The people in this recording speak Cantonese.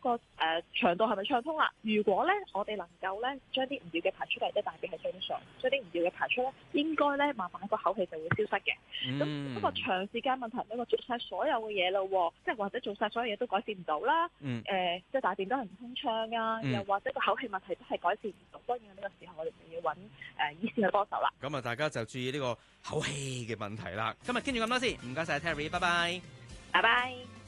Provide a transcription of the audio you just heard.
個腸道係咪暢通啦？如果咧我哋能夠咧將啲唔要嘅排出嚟，即係大便係正常，將啲唔要嘅排出咧，應該咧慢慢個口氣就會消失嘅。咁不過長時間問題，你話做晒所有嘅嘢咯，即係或者做晒所有嘢都改善唔到啦。即係大便都係唔通暢啊，又或者個口氣問題都係改善唔到。當然呢個時候我哋就要揾醫師去幫手啦。 咁啊，大家就注意呢個口氣嘅問題啦。今日傾住咁多先，唔該晒 Terry，拜拜。 拜拜。